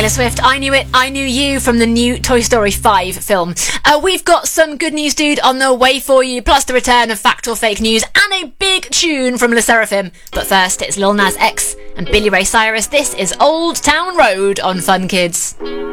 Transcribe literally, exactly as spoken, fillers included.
Taylor Swift, I Knew It, I Knew You from the new Toy Story five film. Uh, we've got some good news, dude, on the way for you, plus the return of Fact or Fake News and a big tune from Le Seraphim. But first, it's Lil Nas X and Billy Ray Cyrus. This is Old Town Road on Fun Kids.